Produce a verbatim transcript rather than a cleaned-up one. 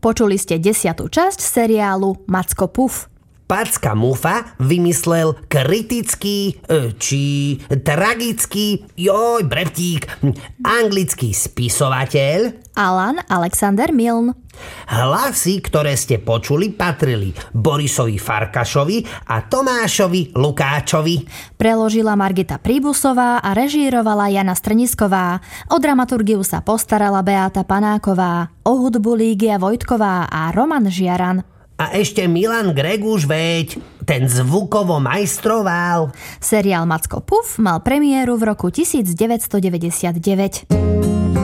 Počuli ste desiatú časť seriálu Macko Puf. Packa Mufa vymyslel kritický, či tragický, joj, breptík, anglický spisovateľ Alan Alexander Milne. Hlasy, ktoré ste počuli, patrili Borisovi Farkašovi a Tomášovi Lukáčovi. Preložila Margita Príbusová a režírovala Jana Strnisková. O dramaturgiu sa postarala Beáta Panáková, o hudbu Lígia Vojtková a Roman Žiaran. A ešte Milan Greguš, veď, ten zvukovo majstroval. Seriál Macko Puf mal premiéru v roku devätnásť deväťdesiatdeväť.